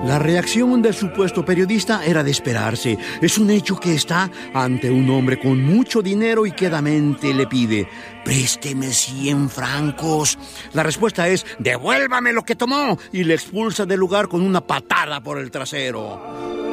La reacción del supuesto periodista era de esperarse. Es un hecho que está ante un hombre con mucho dinero y quedamente le pide: présteme 100 francos. La respuesta es: devuélvame lo que tomó, y le expulsa del lugar con una patada por el trasero.